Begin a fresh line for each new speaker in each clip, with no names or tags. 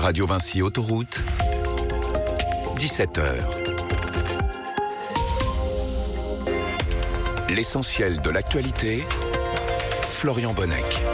Radio Vinci Autoroute, 17h. L'essentiel de l'actualité, Florian Bonnec.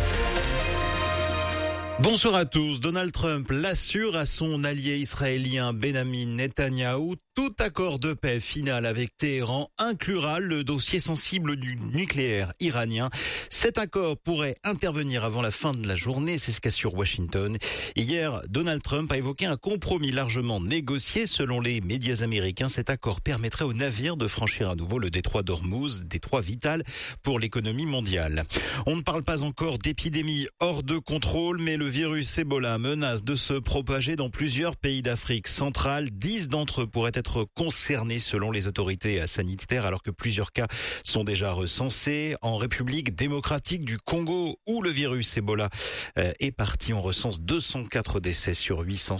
Bonsoir à tous. Donald Trump l'assure à son allié israélien Benjamin Netanyahou. Tout accord de paix final avec Téhéran inclura le dossier sensible du nucléaire iranien. Cet accord pourrait intervenir avant la fin de la journée, c'est ce qu'assure Washington. Hier, Donald Trump a évoqué un compromis largement négocié. Selon les médias américains, cet accord permettrait aux navires de franchir à nouveau le détroit d'Ormuz, détroit vital pour l'économie mondiale. On ne parle pas encore d'épidémie hors de contrôle, mais le virus Ebola menace de se propager dans plusieurs pays d'Afrique centrale. 10 d'entre eux pourraient être concernés selon les autorités sanitaires, alors que plusieurs cas sont déjà recensés. En République démocratique du Congo, où le virus Ebola est parti, on recense 204 décès sur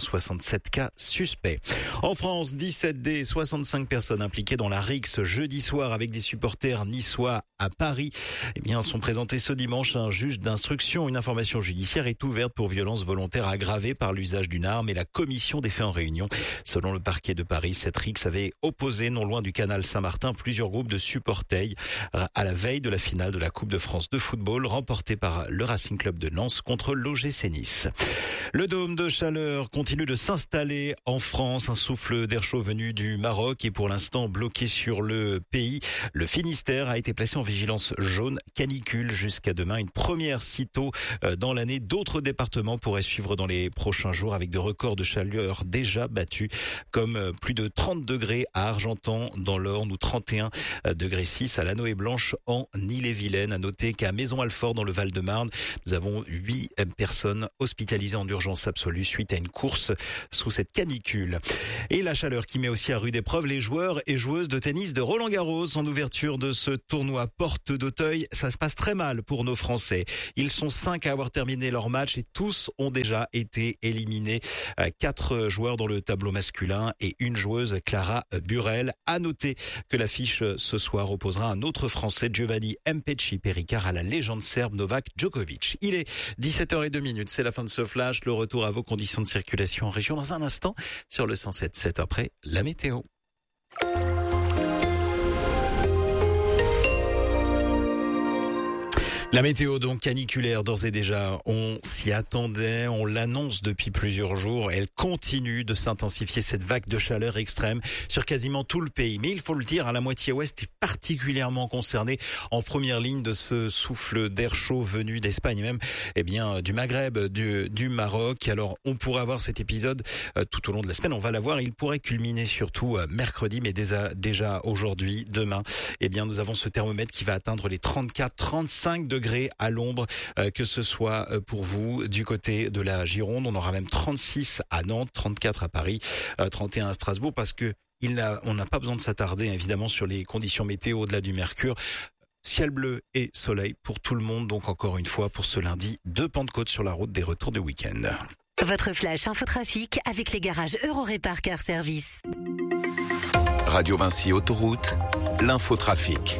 867 cas suspects. En France, 17 des 65 personnes impliquées dans la rixe jeudi soir avec des supporters niçois à Paris, sont présentées ce dimanche à un juge d'instruction. Une information judiciaire est ouverte pour violence volontaire aggravée par l'usage d'une arme et la commission des faits en réunion. Selon le parquet de Paris, cette rixe avait opposé non loin du canal Saint-Martin plusieurs groupes de supporters à la veille de la finale de la Coupe de France de football remportée par le Racing Club de Lens contre l'OGC Nice. Le dôme de chaleur continue de s'installer en France. Un souffle d'air chaud venu du Maroc est pour l'instant bloqué sur le pays. Le Finistère a été placé en vigilance jaune canicule jusqu'à demain. Une première sitôt dans l'année. D'autres départements pourraient suivre dans les prochains jours avec des records de chaleur déjà battus, comme plus de 30 degrés à Argentan dans l'Orne ou 31 degrés 6 à Lannoy et Blanche en Ille-et-Vilaine. À noter qu'à Maison-Alfort dans le Val-de-Marne, nous avons 8 personnes hospitalisées en urgence absolue suite à une course sous cette canicule. Et la chaleur qui met aussi à rude épreuve les joueurs et joueuses de tennis de Roland-Garros en ouverture de ce tournoi Porte d'Auteuil. Ça se passe très mal pour nos Français. Ils sont 5 à avoir terminé leur match et tous ont déjà été éliminés. 4 joueurs dans le tableau masculin et une joueuse, Clara Burel. À noter que l'affiche ce soir opposera un autre Français, Giovanni Mpetshi Pericard, à la légende serbe Novak Djokovic. Il est 17h02, c'est la fin de ce flash. Le retour à vos conditions de circulation en région dans un instant sur le 107.7 après la météo. La météo donc caniculaire d'ores et déjà, on s'y attendait, on l'annonce depuis plusieurs jours. Elle continue de s'intensifier, cette vague de chaleur extrême sur quasiment tout le pays. Mais il faut le dire, à la moitié ouest est particulièrement concernée en première ligne de ce souffle d'air chaud venu d'Espagne et même du Maghreb, du Maroc. Alors on pourrait avoir cet épisode tout au long de la semaine, on va l'avoir. Il pourrait culminer surtout mercredi, mais déjà aujourd'hui, demain, nous avons ce thermomètre qui va atteindre les 34-35 degrés à l'ombre, que ce soit pour vous du côté de la Gironde. On aura même 36 à Nantes, 34 à Paris, 31 à Strasbourg, parce que on n'a pas besoin de s'attarder évidemment sur les conditions météo au-delà du mercure. Ciel bleu et soleil pour tout le monde, donc encore une fois pour ce lundi de Pentecôte sur la route des retours de week-end.
Votre flash infotrafic avec les garages Eurorépar Car Service.
Radio Vinci Autoroute, l'infotrafic.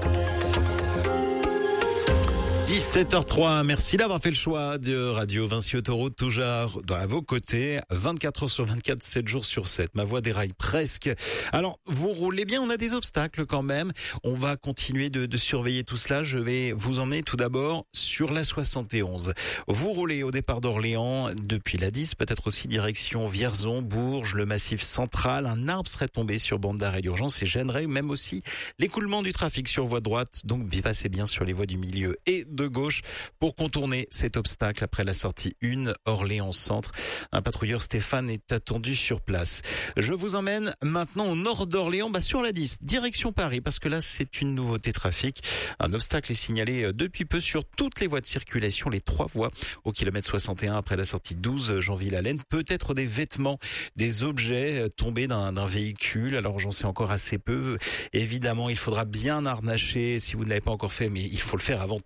17h03, merci d'avoir fait le choix de Radio Vinci Autoroute, toujours à vos côtés, 24 heures sur 24, 7 jours sur 7. Ma voix déraille presque. Alors, vous roulez bien, on a des obstacles quand même. On va continuer de surveiller tout cela. Je vais vous emmener tout d'abord sur la 71. Vous roulez au départ d'Orléans, depuis la 10, peut-être aussi direction Vierzon, Bourges, le Massif central. Un arbre serait tombé sur bande d'arrêt d'urgence et gênerait même aussi l'écoulement du trafic sur voie droite. Donc, passez bien sur les voies du milieu et de gauche pour contourner cet obstacle après la sortie 1 Orléans Centre. Un patrouilleur Stéphane est attendu sur place. Je vous emmène maintenant au nord d'Orléans, sur la 10, direction Paris, parce que là c'est une nouveauté trafic. Un obstacle est signalé depuis peu sur toutes les voies de circulation, les 3 voies au kilomètre 61 après la sortie 12 Jeanville-Allen. Peut-être des vêtements, des objets tombés d'un véhicule. Alors j'en sais encore assez peu. Évidemment, il faudra bien harnacher si vous ne l'avez pas encore fait, mais il faut le faire avant tout voyage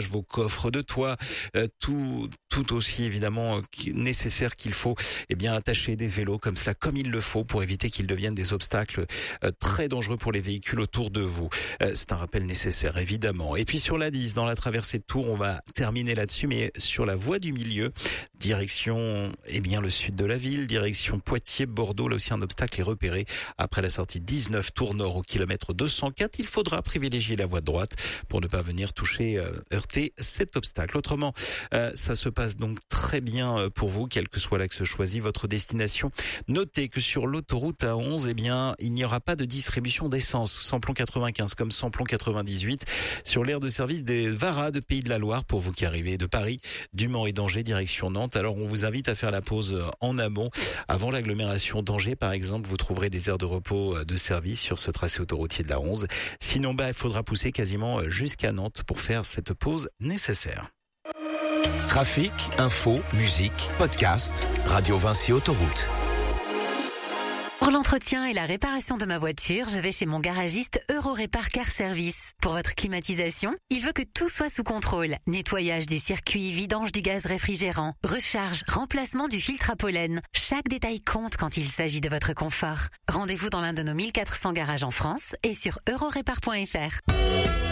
bagages, vos coffres de toit, tout aussi évidemment nécessaire qu'il faut attacher des vélos comme cela, comme il le faut, pour éviter qu'ils deviennent des obstacles très dangereux pour les véhicules autour de vous. C'est un rappel nécessaire évidemment. Et puis sur la 10, dans la traversée de Tours, on va terminer là-dessus, mais sur la voie du milieu, direction le sud de la ville, direction Poitiers, Bordeaux, là aussi un obstacle est repéré après la sortie 19 Tours Nord au kilomètre 204. Il faudra privilégier la voie de droite pour ne pas venir heurter cet obstacle. Autrement, ça se passe donc très bien pour vous, quel que soit l'axe choisi, votre destination. Notez que sur l'autoroute A11, il n'y aura pas de distribution d'essence, samplon 95 comme samplon 98, sur l'aire de service des Varades, Pays de la Loire, pour vous qui arrivez de Paris, du Mans et d'Angers, direction Nantes. Alors on vous invite à faire la pause en amont, avant l'agglomération d'Angers par exemple. Vous trouverez des aires de repos de service sur ce tracé autoroutier de la 11. Sinon, il faudra pousser quasiment jusqu'à Nantes pour faire cette pause nécessaire.
Trafic, info, musique, podcast, Radio Vinci Autoroute.
Pour l'entretien et la réparation de ma voiture, je vais chez mon garagiste Eurorépar Car Service. Pour votre climatisation, il veut que tout soit sous contrôle. Nettoyage du circuit, vidange du gaz réfrigérant, recharge, remplacement du filtre à pollen. Chaque détail compte quand il s'agit de votre confort. Rendez-vous dans l'un de nos 1400 garages en France et sur eurorépar.fr.